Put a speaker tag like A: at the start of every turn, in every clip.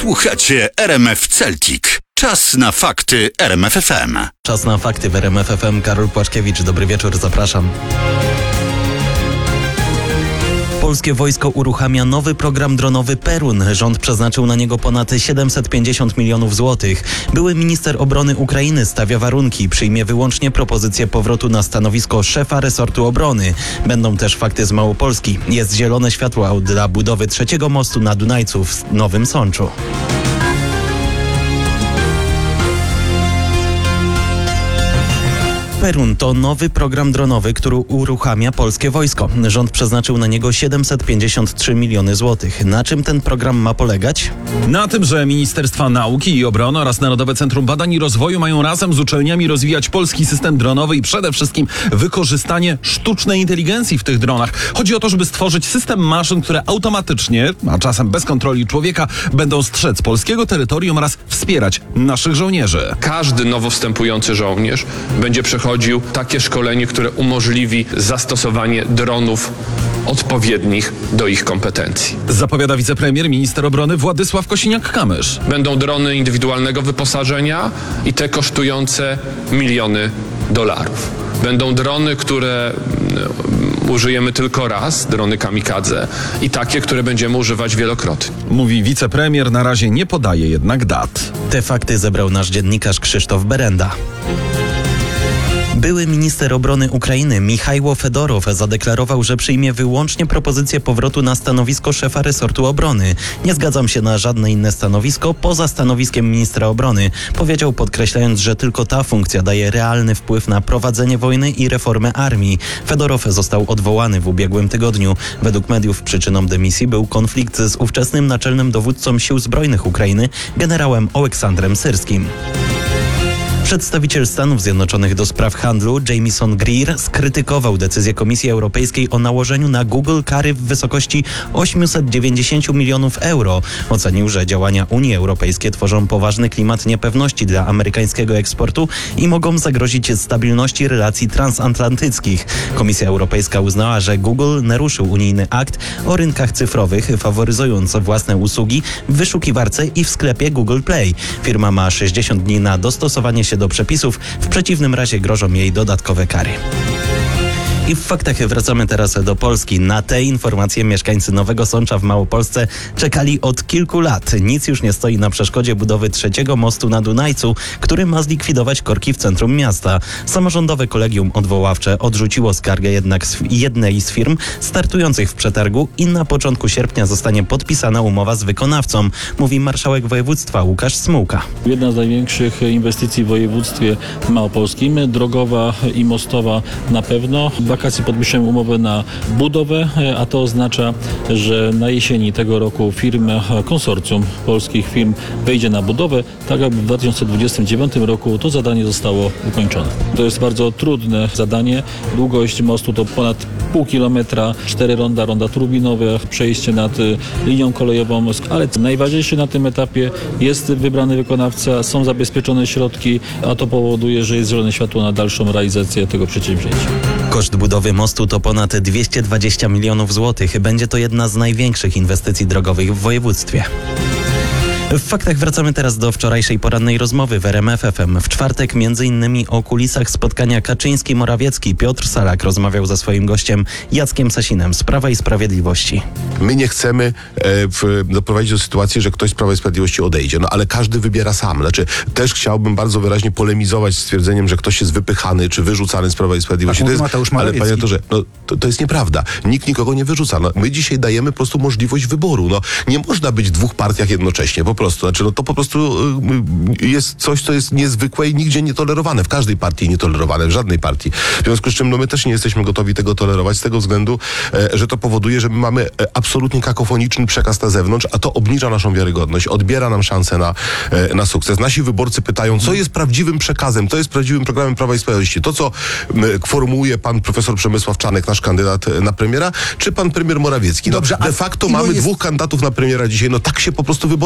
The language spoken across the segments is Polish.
A: Słuchacie RMF Celtic. Czas na fakty RMF FM.
B: Czas na fakty w RMF FM. Karol Płaszkiewicz, dobry wieczór, zapraszam. Polskie wojsko uruchamia nowy program dronowy Perun. Rząd przeznaczył na niego ponad 750 milionów złotych. Były minister obrony Ukrainy stawia warunki. Przyjmie wyłącznie propozycję powrotu na stanowisko szefa resortu obrony. Będą też fakty z Małopolski. Jest zielone światło dla budowy trzeciego mostu na Dunajcu w Nowym Sączu. Perun to nowy program dronowy, który uruchamia polskie wojsko. Rząd przeznaczył na niego 753 miliony złotych. Na czym ten program ma polegać?
C: Na tym, że Ministerstwa Nauki i Obrony oraz Narodowe Centrum Badań i Rozwoju mają razem z uczelniami rozwijać polski system dronowy i przede wszystkim wykorzystanie sztucznej inteligencji w tych dronach. Chodzi o to, żeby stworzyć system maszyn, które automatycznie, a czasem bez kontroli człowieka, będą strzec polskiego terytorium oraz wspierać naszych żołnierzy.
D: Każdy nowo wstępujący żołnierz będzie przechodził takie szkolenie, które umożliwi zastosowanie dronów odpowiednich do ich kompetencji.
C: Zapowiada wicepremier, minister obrony Władysław Kosiniak-Kamysz.
D: Będą drony indywidualnego wyposażenia i te kosztujące miliony dolarów. Będą drony, które użyjemy tylko raz, drony kamikadze, i takie, które będziemy używać wielokrotnie.
C: Mówi wicepremier, na razie nie podaje jednak dat.
B: Te fakty zebrał nasz dziennikarz Krzysztof Berenda. Były minister obrony Ukrainy Michajło Fedorow zadeklarował, że przyjmie wyłącznie propozycję powrotu na stanowisko szefa resortu obrony. Nie zgadzam się na żadne inne stanowisko poza stanowiskiem ministra obrony, powiedział, podkreślając, że tylko ta funkcja daje realny wpływ na prowadzenie wojny i reformę armii. Fedorow został odwołany w ubiegłym tygodniu. Według mediów przyczyną dymisji był konflikt z ówczesnym naczelnym dowódcą Sił Zbrojnych Ukrainy, generałem Oleksandrem Syrskim. Przedstawiciel Stanów Zjednoczonych do spraw handlu Jamieson Greer skrytykował decyzję Komisji Europejskiej o nałożeniu na Google kary w wysokości 890 milionów euro. Ocenił, że działania Unii Europejskiej tworzą poważny klimat niepewności dla amerykańskiego eksportu i mogą zagrozić stabilności relacji transatlantyckich. Komisja Europejska uznała, że Google naruszył unijny akt o rynkach cyfrowych, faworyzując własne usługi w wyszukiwarce i w sklepie Google Play. Firma ma 60 dni na dostosowanie się do przepisów, w przeciwnym razie grożą jej dodatkowe kary. I w faktach wracamy teraz do Polski. Na te informacje mieszkańcy Nowego Sącza w Małopolsce czekali od kilku lat. Nic już nie stoi na przeszkodzie budowy trzeciego mostu na Dunajcu, który ma zlikwidować korki w centrum miasta. Samorządowe kolegium odwoławcze odrzuciło skargę jednak jednej z firm startujących w przetargu i na początku sierpnia zostanie podpisana umowa z wykonawcą, mówi marszałek województwa Łukasz Smułka.
E: Jedna z największych inwestycji w województwie małopolskim, drogowa i mostowa na pewno. W wakacji podpisałem umowę na budowę, a to oznacza, że na jesieni tego roku konsorcjum polskich firm wejdzie na budowę, tak aby w 2029 roku to zadanie zostało ukończone. To jest bardzo trudne zadanie. Długość mostu to ponad pół kilometra, 4 ronda turbinowe, przejście nad linią kolejową, ale najważniejsze na tym etapie jest wybrany wykonawca, są zabezpieczone środki, a to powoduje, że jest zielone światło na dalszą realizację tego przedsięwzięcia.
B: Koszt budowy mostu to ponad 220 milionów złotych. Będzie to jedna z największych inwestycji drogowych w województwie. W faktach wracamy teraz do wczorajszej porannej rozmowy w RMF FM. W czwartek m.in. o kulisach spotkania Kaczyński-Morawiecki Piotr Salak rozmawiał ze swoim gościem Jackiem Sasinem z Prawa i Sprawiedliwości.
F: My nie chcemy doprowadzić do sytuacji, że ktoś z Prawa i Sprawiedliwości odejdzie, ale każdy wybiera sam. Znaczy, też chciałbym bardzo wyraźnie polemizować z stwierdzeniem, że ktoś jest wypychany czy wyrzucany z Prawa i Sprawiedliwości. Ale panie doktorze, to jest nieprawda. Nikt nikogo nie wyrzuca. My dzisiaj dajemy po prostu możliwość wyboru. Nie można być w dwóch partiach jednocześnie. Po prostu. Znaczy, to po prostu jest coś, co jest niezwykłe i nigdzie nietolerowane. W każdej partii nietolerowane, w żadnej partii. W związku z czym my też nie jesteśmy gotowi tego tolerować z tego względu, że to powoduje, że my mamy absolutnie kakofoniczny przekaz na zewnątrz, a to obniża naszą wiarygodność, odbiera nam szansę na sukces. Nasi wyborcy pytają, co jest prawdziwym przekazem, co jest prawdziwym programem Prawa i Sprawiedliwości. To, co formułuje pan profesor Przemysław Czarnek, nasz kandydat na premiera, czy pan premier Morawiecki. Dobrze, de facto mamy dwóch kandydatów na premiera dzisiaj. Tak się po prostu wyborów nie wygrywa.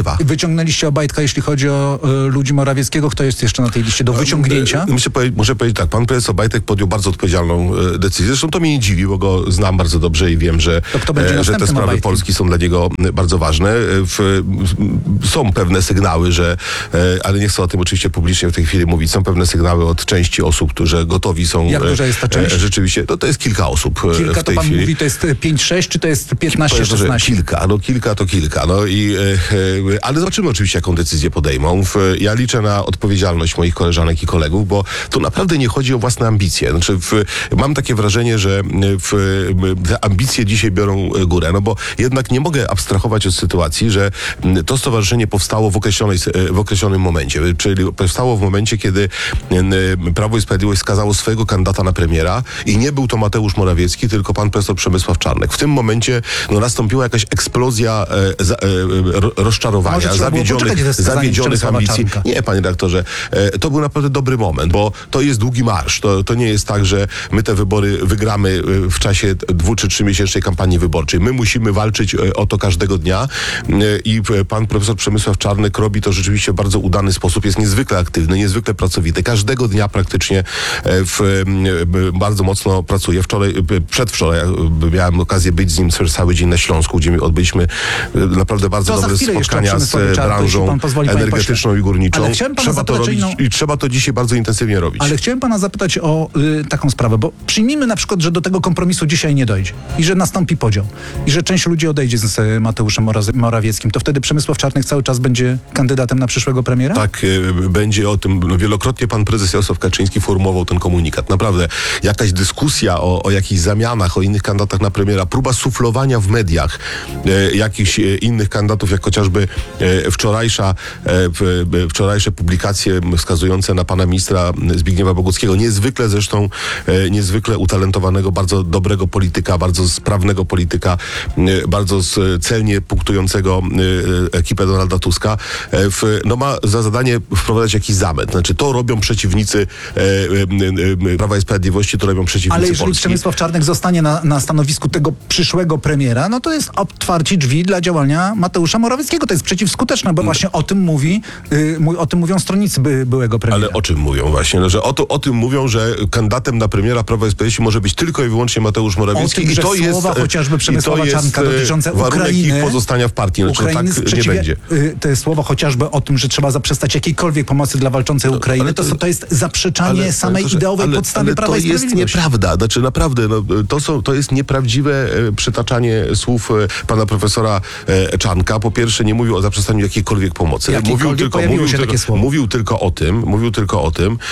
F: ukrywa.
G: Wyciągnęliście Obajtka, jeśli chodzi o ludzi Morawieckiego. Kto jest jeszcze na tej liście do wyciągnięcia?
F: Muszę powiedzieć tak, pan prezes Obajtek podjął bardzo odpowiedzialną decyzję. Zresztą to mnie nie dziwi, bo go znam bardzo dobrze i wiem, że te sprawy
G: Obajtkiem?
F: Polski są dla niego bardzo ważne. Są pewne sygnały, ale nie chcę o tym oczywiście publicznie w tej chwili mówić, są pewne sygnały od części osób, którzy gotowi są.
G: Jak duża jest ta część?
F: Rzeczywiście, to jest kilka osób
G: Kilka
F: w tej
G: to pan
F: chwili.
G: mówi, to jest 5-6, czy to jest 15-16?
F: Kilka to kilka. Ale zobaczymy oczywiście, jaką decyzję podejmą. Ja liczę na odpowiedzialność moich koleżanek i kolegów, bo tu naprawdę nie chodzi o własne ambicje. Znaczy, mam takie wrażenie, że te ambicje dzisiaj biorą górę, no bo jednak nie mogę abstrahować od sytuacji, że to stowarzyszenie powstało w określonym momencie, czyli powstało w momencie, kiedy Prawo i Sprawiedliwość wskazało swojego kandydata na premiera i nie był to Mateusz Morawiecki, tylko pan profesor Przemysław Czarnek. W tym momencie nastąpiła jakaś eksplozja rozczarowania, zawiedzionych ambicji. Nie, panie redaktorze, to był naprawdę dobry moment, bo to jest długi marsz. To nie jest tak, że my te wybory wygramy w czasie 2- czy 3-miesięcznej kampanii wyborczej. My musimy walczyć o to każdego dnia i pan profesor Przemysław Czarnek robi to rzeczywiście w bardzo udany sposób. Jest niezwykle aktywny, niezwykle pracowity. Każdego dnia praktycznie bardzo mocno pracuje. Przedwczoraj miałem okazję być z nim cały dzień na Śląsku, gdzie odbyliśmy naprawdę bardzo dobre spotkania z branżą energetyczną i górniczą. Trzeba to dzisiaj bardzo intensywnie robić.
G: Ale chciałem pana zapytać o taką sprawę, bo przyjmijmy na przykład, że do tego kompromisu dzisiaj nie dojdzie i że nastąpi podział i że część ludzi odejdzie z Mateuszem Morawieckim, to wtedy Przemysław Czarnek cały czas będzie kandydatem na przyszłego premiera?
F: Tak, będzie o tym. Wielokrotnie pan prezes Jarosław Kaczyński formułował ten komunikat. Naprawdę, jakaś dyskusja o jakichś zamianach, o innych kandydatach na premiera, próba suflowania w mediach jakichś innych kandydatów, jak chociażby wczorajsze publikacje wskazujące na pana ministra Zbigniewa Boguckiego, niezwykle utalentowanego, bardzo dobrego polityka, bardzo sprawnego polityka, bardzo celnie punktującego ekipę Donalda Tuska, ma za zadanie wprowadzać jakiś zamęt. Znaczy, to robią przeciwnicy Prawa i Sprawiedliwości, to robią przeciwnicy
G: Ale jeżeli
F: Polski.
G: Przemysław Czarnek zostanie na stanowisku tego przyszłego premiera, no to jest otwarcie drzwi dla działania Mateusza Morawieckiego. To jest przeciwskuteczne, bo właśnie o tym mówią stronnicy byłego premiera.
F: Ale o czym mówią właśnie? Że o tym mówią, że kandydatem na premiera Prawa i Sprawiedliwości może być tylko i wyłącznie Mateusz Morawiecki.
G: O tym, że słowa chociażby Przemysława Czarnka dotyczące Ukrainy,
F: ich pozostania w partii.
G: Ukrainy
F: tak nie będzie.
G: Te słowo chociażby o tym, że trzeba zaprzestać jakiejkolwiek pomocy dla walczącej Ukrainy, to jest zaprzeczanie samej ideowej podstawy Prawa i Sprawiedliwości.
F: To jest nieprawda. Znaczy naprawdę, to jest nieprawdziwe przytaczanie słów pana profesora Czarnka. Po pierwsze, nie mówił o zaprzestaniu jakiejkolwiek pomocy. Mówił tylko o tym,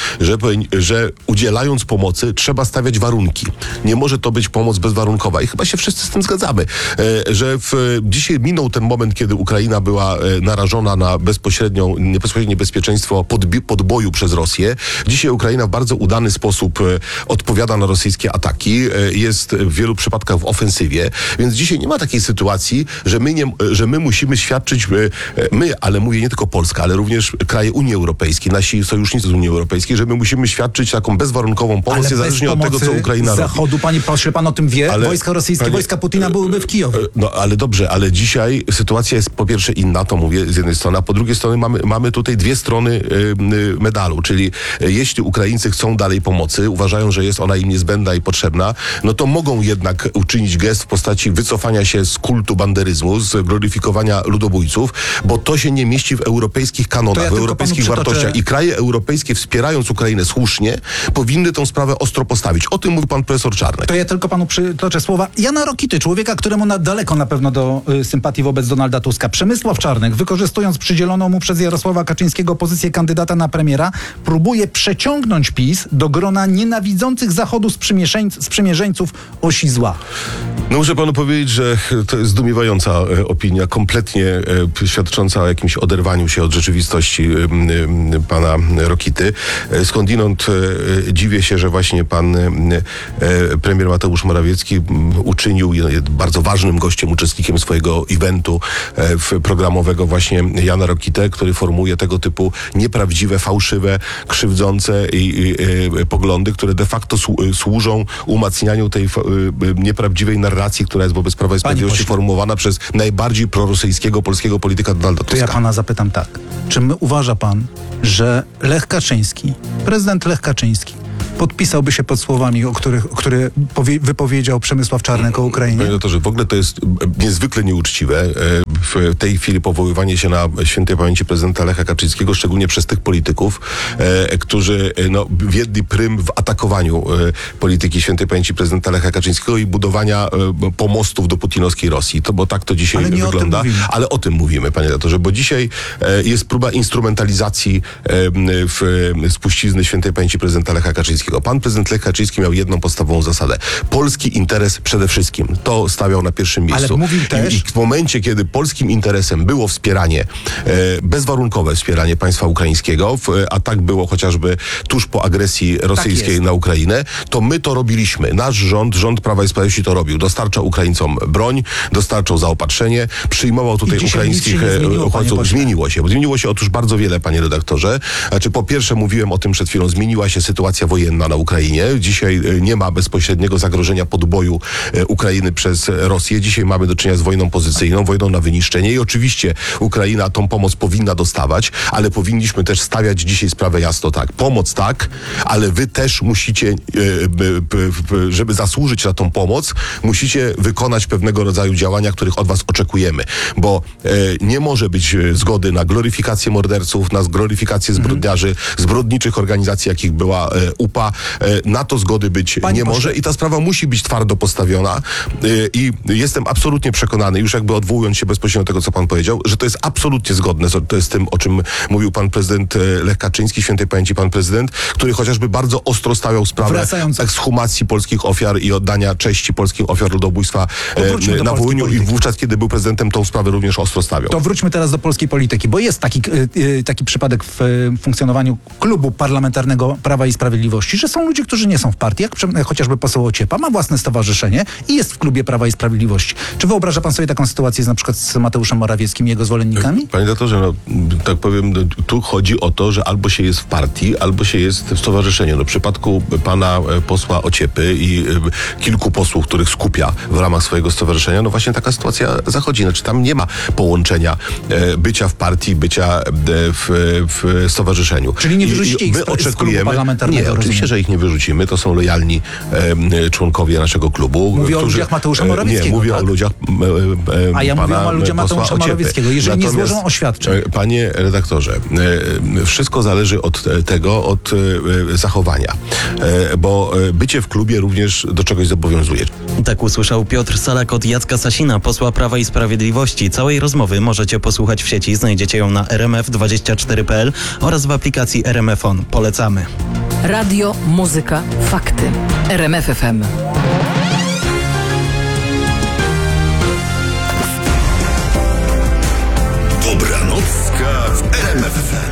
F: że udzielając pomocy trzeba stawiać warunki. Nie może to być pomoc bezwarunkowa i chyba się wszyscy z tym zgadzamy. Że dzisiaj minął ten moment, kiedy Ukraina była narażona na bezpośrednie niebezpieczeństwo podboju przez Rosję. Dzisiaj Ukraina w bardzo udany sposób odpowiada na rosyjskie ataki. Jest w wielu przypadkach w ofensywie, więc dzisiaj nie ma takiej sytuacji, że my musimy świadczyć, ale mówię nie tylko Polska, ale również kraje Unii Europejskiej, nasi sojusznicy z Unii Europejskiej, że my musimy świadczyć taką bezwarunkową pomoc, niezależnie od tego, co Ukraina robi.
G: Zachodu, panie pośle, pan o tym wie? Wojska rosyjskie, wojska Putina byłyby w Kijowie.
F: No ale dobrze, ale dzisiaj sytuacja jest po pierwsze inna, to mówię z jednej strony, a po drugiej strony mamy tutaj dwie strony medalu, czyli jeśli Ukraińcy chcą dalej pomocy, uważają, że jest ona im niezbędna i potrzebna, no to mogą jednak uczynić gest w postaci wycofania się z kultu banderyzmu, z gloryfikowania ludobójców, bo to się nie mieści w europejskich kanonach, w europejskich wartościach i kraje europejskie, wspierając Ukrainę słusznie, powinny tą sprawę ostro postawić. O tym mówi pan profesor Czarnek.
G: To ja tylko panu przytoczę słowa Jana Rokity, człowieka, któremu daleko na pewno do sympatii wobec Donalda Tuska. Przemysław Czarnek, wykorzystując przydzieloną mu przez Jarosława Kaczyńskiego pozycję kandydata na premiera, próbuje przeciągnąć PiS do grona nienawidzących Zachodu sprzymierzeńców osi zła.
F: No muszę panu powiedzieć, że to jest zdumiewająca opinia, kompletnie świadcząca o jakimś oderwaniu się od rzeczywistości pana Rokity. Skądinąd dziwię się, że właśnie pan premier Mateusz Morawiecki uczynił bardzo ważnym gościem, uczestnikiem swojego eventu programowego właśnie Jana Rokitę, który formułuje tego typu nieprawdziwe, fałszywe, krzywdzące poglądy, które de facto służą umacnianiu tej nieprawdziwej narracji, która jest wobec Prawa i Sprawiedliwości formułowana przez najbardziej prorosyjskiego polskiego zagranicznego polityka Donalda
G: To ja
F: Tuska.
G: pana zapytam tak. Czy uważa pan, że Lech Kaczyński, prezydent Lech Kaczyński, podpisałby się pod słowami, które wypowiedział Przemysław Czarnek o Ukrainie?
F: Panie redaktorze, w ogóle to jest niezwykle nieuczciwe w tej chwili powoływanie się na świętej pamięci prezydenta Lecha Kaczyńskiego, szczególnie przez tych polityków, którzy wiedli prym w atakowaniu polityki świętej pamięci prezydenta Lecha Kaczyńskiego i budowania pomostów do putinowskiej Rosji. Bo tak to dzisiaj
G: Ale nie o tym
F: wygląda.
G: mówimy.
F: Ale o tym mówimy, panie redaktorze, bo dzisiaj jest próba instrumentalizacji spuścizny świętej pamięci prezydenta Lecha Kaczyńskiego. Pan prezydent Lech Kaczyński miał jedną podstawową zasadę. Polski interes przede wszystkim. To stawiał na pierwszym miejscu.
G: Ale mówił też...
F: I w momencie, kiedy polskim interesem było wspieranie, bezwarunkowe wspieranie państwa ukraińskiego, a tak było chociażby tuż po agresji rosyjskiej na Ukrainę, to my to robiliśmy. Nasz rząd Prawa i Sprawiedliwości to robił. Dostarczał Ukraińcom broń, dostarczał zaopatrzenie, przyjmował tutaj ukraińskich uchodźców. Zmieniło się otóż bardzo wiele, panie redaktorze. Znaczy, po pierwsze, mówiłem o tym przed chwilą, zmieniła się sytuacja wojenna na Ukrainie. Dzisiaj nie ma bezpośredniego zagrożenia podboju Ukrainy przez Rosję. Dzisiaj mamy do czynienia z wojną pozycyjną, wojną na wyniszczenie i oczywiście Ukraina tą pomoc powinna dostawać, ale powinniśmy też stawiać dzisiaj sprawę jasno tak. Pomoc tak, ale wy też musicie, żeby zasłużyć na tą pomoc, musicie wykonać pewnego rodzaju działania, których od was oczekujemy. Bo nie może być zgody na gloryfikację morderców, na gloryfikację zbrodniarzy, zbrodniczych organizacji, jakich była UPA. Na to zgody być nie może i ta sprawa musi być twardo postawiona i jestem absolutnie przekonany, już jakby odwołując się bezpośrednio do tego, co pan powiedział, że to jest absolutnie zgodne z tym, o czym mówił pan prezydent Lech Kaczyński, świętej pamięci pan prezydent, który chociażby bardzo ostro stawiał sprawę ekshumacji polskich ofiar i oddania cześci polskich ofiar ludobójstwa na Wołyniu i wówczas, kiedy był prezydentem, tą sprawę również ostro stawiał.
G: To wróćmy teraz do polskiej polityki, bo jest taki przypadek w funkcjonowaniu klubu parlamentarnego Prawa i Sprawiedliwości, że są ludzie, którzy nie są w partii, jak chociażby poseł Ociepa, ma własne stowarzyszenie i jest w klubie Prawa i Sprawiedliwości. Czy wyobraża pan sobie taką sytuację na przykład z Mateuszem Morawieckim i jego zwolennikami?
F: Panie redaktorze, tak powiem, tu chodzi o to, że albo się jest w partii, albo się jest w stowarzyszeniu. W przypadku pana posła Ociepy i kilku posłów, których skupia w ramach swojego stowarzyszenia, właśnie taka sytuacja zachodzi. Tam nie ma połączenia bycia w partii, bycia w stowarzyszeniu.
G: Czyli nie wyrzucicie ich z klubu parlamentarnego?
F: Nie, oczywiście, że ich nie wyrzucimy. To są lojalni członkowie naszego klubu.
G: Mówię o ludziach Mateusza Morawieckiego.
F: Nie, mówię o ludziach
G: a ja mówię o ludziach Mateusza Morawieckiego. Jeżeli nie złożą oświadczeń.
F: Panie redaktorze, wszystko zależy od zachowania. Bo bycie w klubie również do czegoś zobowiązuje.
B: Tak usłyszał Piotr Salak od Jacka Sasina, posła Prawa i Sprawiedliwości. Całej rozmowy możecie posłuchać w sieci. Znajdziecie ją na rmf24.pl oraz w aplikacji RMF On. Polecamy.
H: Radio, muzyka, fakty. RMF FM.
A: Dobranocka